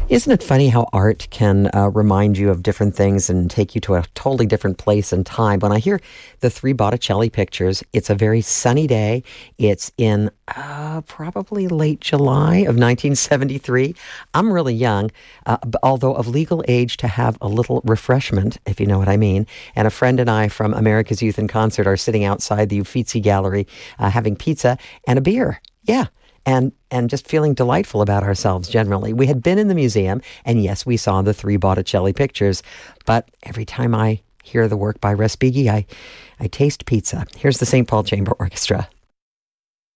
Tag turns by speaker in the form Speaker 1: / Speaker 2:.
Speaker 1: Isn't it funny how art can remind you of different things and take you to a totally different place and time? When I hear the three Botticelli pictures, it's a very sunny day. It's in probably late July of 1973. I'm really young, although of legal age to have a little refreshment, if you know what I mean. And a friend and I from America's Youth in Concert are sitting outside the Uffizi Gallery having pizza and a beer. Yeah. And just feeling delightful about ourselves generally. We had been in the museum, and yes, we saw the three Botticelli pictures, but every time I hear the work by Respighi, I taste pizza. Here's the St. Paul Chamber Orchestra.